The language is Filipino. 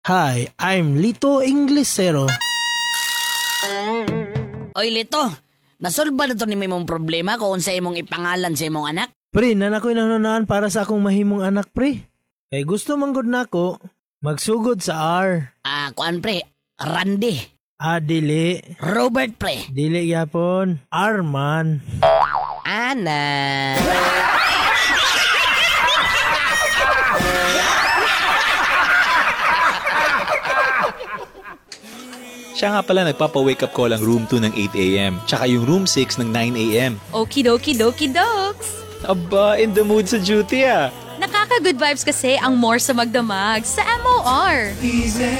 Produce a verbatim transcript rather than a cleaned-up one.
Hi, I'm Lito Inglesero. Oy, Lito, nasolba na to ni may mong problema kung sa imong ipangalan sa imong anak? Pre, nanak ko'y nanunaan para sa akong mahimong anak, pre. Kay gusto manggod nako magsugod sa R. Ah, kuan pre, Randy. Ah, dili. Robert pre. Dili yapon. R man. Ana. Siya nga pala nagpapa-wake up call ang room two ng eight a.m. Tsaka yung room six ng nine a.m. Okidoki doki dokes. Aba, in the mood sa duty ah. Nakaka-good vibes kasi ang more sa magdamag sa M O R. Easy